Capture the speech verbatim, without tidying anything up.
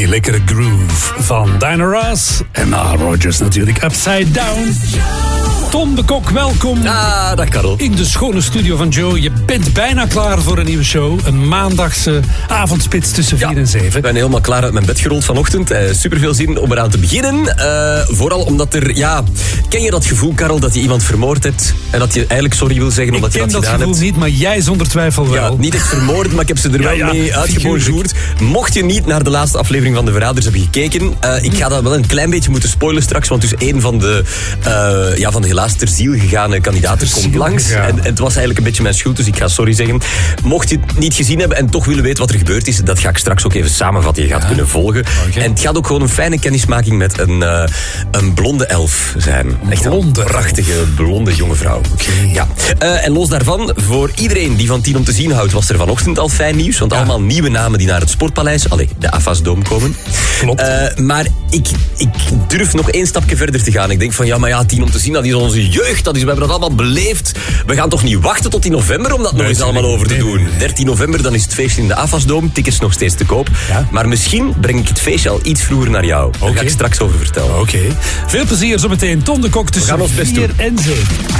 die lekkere groove van Diana Ross. En Nile Rodgers natuurlijk, Upside Down. Tom de Kok, welkom. Ah, dag Karel. In de schone studio van Joe. Je bent bijna klaar voor een nieuwe show. Een maandagse avondspits tussen vier ja, en zeven. Ik ben helemaal klaar uit mijn bed gerold vanochtend. Eh, super veel zin om eraan te beginnen. Uh, vooral omdat er, ja... Ken je dat gevoel, Karel, dat je iemand vermoord hebt en dat je eigenlijk sorry wil zeggen omdat je dat gedaan hebt? Ik ken dat gevoel niet, maar jij zonder twijfel wel. Ja, niet echt vermoord, maar ik heb ze er ja, wel ja, mee uitgebonjourd. Mocht je niet naar de laatste aflevering van De Verraders hebben gekeken, uh, ik ga dat wel een klein beetje moeten spoilen straks, want dus een van de, uh, ja, van de helaas ter ziel gegane kandidaten komt langs. En, en het was eigenlijk een beetje mijn schuld, dus ik ga sorry zeggen. Mocht je het niet gezien hebben en toch willen weten wat er gebeurd is, dat ga ik straks ook even samenvatten. Je gaat ja. kunnen volgen. Okay. En het gaat ook gewoon een fijne kennismaking met een, uh, een blonde elf zijn. Echt een prachtige blonde jonge vrouw. Okay. Ja. Uh, en los daarvan, voor iedereen die van tien om te zien houdt, was er vanochtend al fijn nieuws. Want ja. allemaal nieuwe namen die naar het Sportpaleis, allee, de Afasdome komen. Klopt. Uh, maar ik, ik durf nog één stapje verder te gaan. Ik denk van, ja, maar ja, tien om te zien, dat is onze jeugd. Dat is, we hebben dat allemaal beleefd. We gaan toch niet wachten tot in november om dat nee, nog eens allemaal over te nee, doen. Nee, nee. dertien november, dan is het feestje in de Afasdome. Tickets nog steeds te koop. Ja? Maar misschien breng ik het feestje al iets vroeger naar jou. Daar okay. ga ik straks over vertellen. Oké. Okay. Veel plezier zometeen. Tom de Kok tussen vier en zeven.